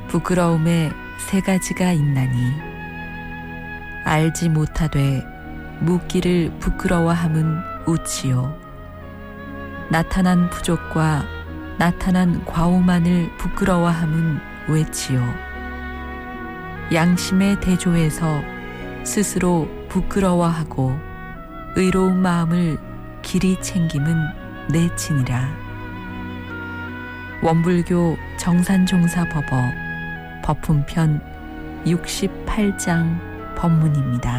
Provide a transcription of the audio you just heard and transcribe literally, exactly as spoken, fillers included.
부끄러움에 세 가지가 있나니 알지 못하되 묻기를 부끄러워함은 우치요 나타난 부족과 나타난 과오만을 부끄러워함은 외치요 양심의 대조에서 스스로 부끄러워하고 의로운 마음을 길이 챙김은 내치니라. 원불교 정산종사법어 법훈편 육십팔 장 법문입니다.